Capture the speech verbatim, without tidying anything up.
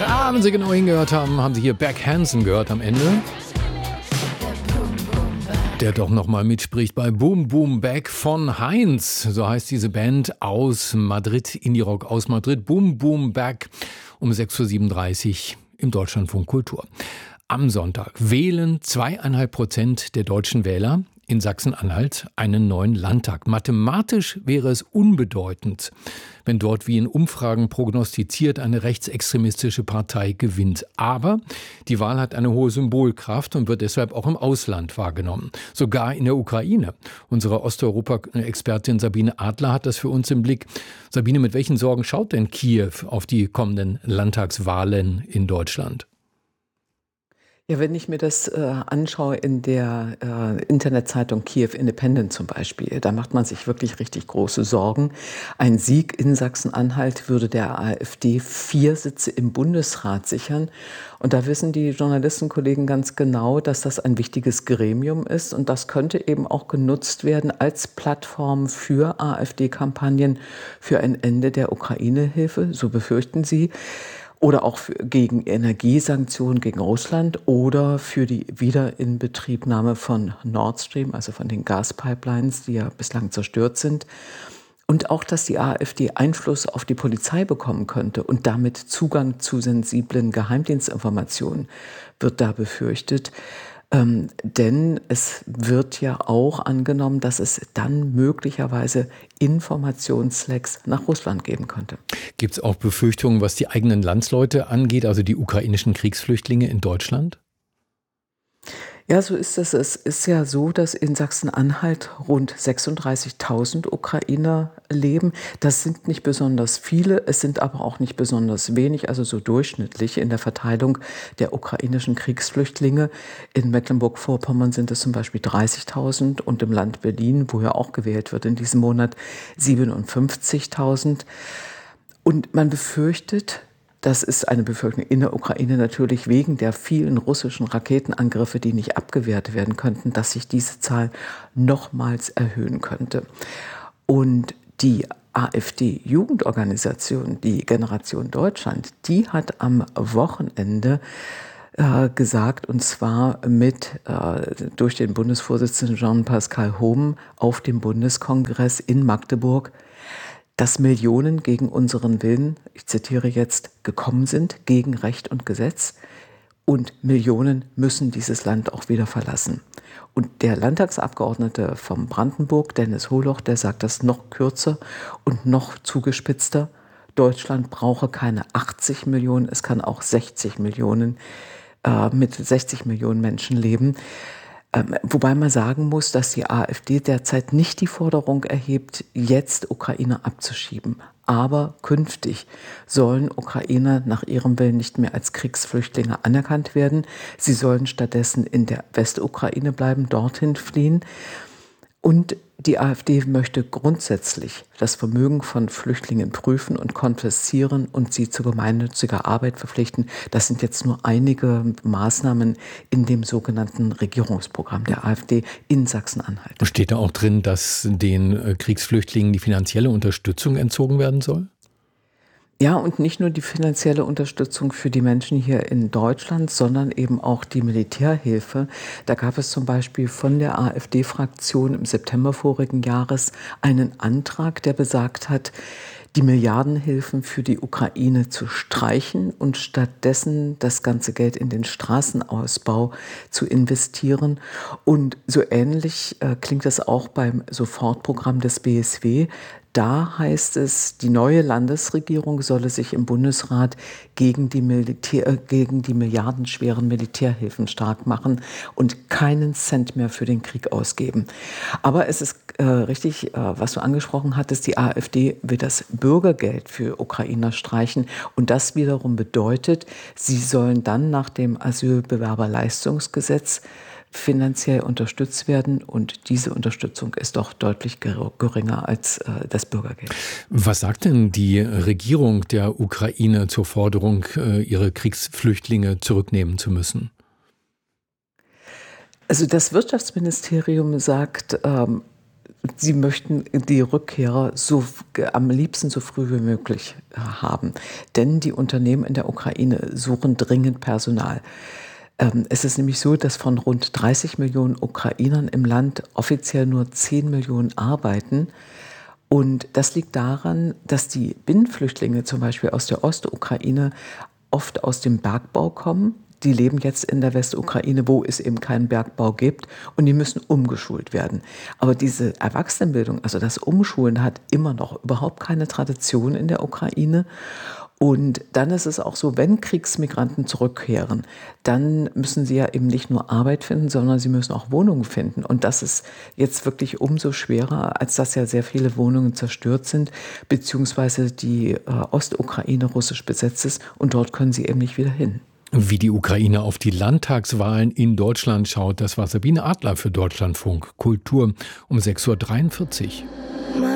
Ja, wenn Sie genau hingehört haben, haben Sie hier Beck Hansen gehört am Ende. Der doch nochmal mitspricht bei Boom Boom Back von Heinz. So heißt diese Band aus Madrid, Indie-Rock aus Madrid. Boom Boom Back um sechs Uhr siebenunddreißig im Deutschlandfunk Kultur. Am Sonntag wählen zweieinhalb Prozent der deutschen Wähler in Sachsen-Anhalt einen neuen Landtag. Mathematisch wäre es unbedeutend, wenn dort wie in Umfragen prognostiziert eine rechtsextremistische Partei gewinnt. Aber die Wahl hat eine hohe Symbolkraft und wird deshalb auch im Ausland wahrgenommen. Sogar in der Ukraine. Unsere Osteuropa-Expertin Sabine Adler hat das für uns im Blick. Sabine, mit welchen Sorgen schaut denn Kiew auf die kommenden Landtagswahlen in Deutschland? Ja, wenn ich mir das äh, anschaue in der äh, Internetzeitung Kiew Independent zum Beispiel, da macht man sich wirklich richtig große Sorgen. Ein Sieg in Sachsen-Anhalt würde der AfD vier Sitze im Bundesrat sichern. Und da wissen die Journalistenkollegen ganz genau, dass das ein wichtiges Gremium ist. Und das könnte eben auch genutzt werden als Plattform für AfD-Kampagnen für ein Ende der Ukraine-Hilfe, so befürchten sie. Oder auch für, gegen Energiesanktionen gegen Russland oder für die Wiederinbetriebnahme von Nord Stream, also von den Gaspipelines, die ja bislang zerstört sind. Und auch, dass die AfD Einfluss auf die Polizei bekommen könnte und damit Zugang zu sensiblen Geheimdienstinformationen, wird da befürchtet. Ähm, denn es wird ja auch angenommen, dass es dann möglicherweise Informationslecks nach Russland geben könnte. Gibt es auch Befürchtungen, was die eigenen Landsleute angeht, also die ukrainischen Kriegsflüchtlinge in Deutschland? Ja, so ist es. Es ist ja so, dass in Sachsen-Anhalt rund sechsunddreißigtausend Ukrainer leben. Das sind nicht besonders viele, es sind aber auch nicht besonders wenig, also so durchschnittlich in der Verteilung der ukrainischen Kriegsflüchtlinge. In Mecklenburg-Vorpommern sind es zum Beispiel dreißigtausend und im Land Berlin, wo ja auch gewählt wird in diesem Monat, siebenundfünfzigtausend. Und man befürchtet, das ist eine Befürchtung in der Ukraine natürlich wegen der vielen russischen Raketenangriffe, die nicht abgewehrt werden könnten, dass sich diese Zahl nochmals erhöhen könnte. Und die AfD-Jugendorganisation, die Generation Deutschland, die hat am Wochenende äh, gesagt, und zwar mit äh, durch den Bundesvorsitzenden Jean-Pascal Hohm auf dem Bundeskongress in Magdeburg, dass Millionen gegen unseren Willen, ich zitiere jetzt, gekommen sind, gegen Recht und Gesetz. Und Millionen müssen dieses Land auch wieder verlassen. Und der Landtagsabgeordnete von Brandenburg, Dennis Holoch, der sagt das noch kürzer und noch zugespitzter. Deutschland brauche keine achtzig Millionen, es kann auch sechzig Millionen, äh, mit sechzig Millionen Menschen leben. Ähm, wobei man sagen muss, dass die AfD derzeit nicht die Forderung erhebt, jetzt Ukrainer abzuschieben. Aber künftig sollen Ukrainer nach ihrem Willen nicht mehr als Kriegsflüchtlinge anerkannt werden. Sie sollen stattdessen in der Westukraine bleiben, dorthin fliehen. Und die AfD möchte grundsätzlich das Vermögen von Flüchtlingen prüfen und konfiszieren und sie zu gemeinnütziger Arbeit verpflichten. Das sind jetzt nur einige Maßnahmen in dem sogenannten Regierungsprogramm der AfD in Sachsen-Anhalt. Steht da auch drin, dass den Kriegsflüchtlingen die finanzielle Unterstützung entzogen werden soll? Ja, und nicht nur die finanzielle Unterstützung für die Menschen hier in Deutschland, sondern eben auch die Militärhilfe. Da gab es zum Beispiel von der AfD-Fraktion im September vorigen Jahres einen Antrag, der besagt hat, die Milliardenhilfen für die Ukraine zu streichen und stattdessen das ganze Geld in den Straßenausbau zu investieren. Und so ähnlich äh, klingt das auch beim Sofortprogramm des B S W. Da heißt es, die neue Landesregierung solle sich im Bundesrat gegen die, Militär, gegen die milliardenschweren Militärhilfen stark machen und keinen Cent mehr für den Krieg ausgeben. Aber es ist äh, richtig, äh, was du angesprochen hattest, die AfD will das Bürgergeld für Ukrainer streichen. Und das wiederum bedeutet, sie sollen dann nach dem Asylbewerberleistungsgesetz finanziell unterstützt werden und diese Unterstützung ist doch deutlich geringer als äh, das Bürgergeld. Was sagt denn die Regierung der Ukraine zur Forderung, äh, ihre Kriegsflüchtlinge zurücknehmen zu müssen? Also das Wirtschaftsministerium sagt, ähm, sie möchten die Rückkehrer so, am liebsten so früh wie möglich haben. Denn die Unternehmen in der Ukraine suchen dringend Personal. Ähm, es ist nämlich so, dass von rund dreißig Millionen Ukrainern im Land offiziell nur zehn Millionen arbeiten. Und das liegt daran, dass die Binnenflüchtlinge zum Beispiel aus der Ostukraine oft aus dem Bergbau kommen. Die leben jetzt in der Westukraine, wo es eben keinen Bergbau gibt, und die müssen umgeschult werden. Aber diese Erwachsenenbildung, also das Umschulen, hat immer noch überhaupt keine Tradition in der Ukraine. Und dann ist es auch so, wenn Kriegsmigranten zurückkehren, dann müssen sie ja eben nicht nur Arbeit finden, sondern sie müssen auch Wohnungen finden. Und das ist jetzt wirklich umso schwerer, als dass ja sehr viele Wohnungen zerstört sind, beziehungsweise die äh, Ostukraine russisch besetzt ist, und dort können sie eben nicht wieder hin. Wie die Ukraine auf die Landtagswahlen in Deutschland schaut, das war Sabine Adler für Deutschlandfunk Kultur um sechs Uhr dreiundvierzig.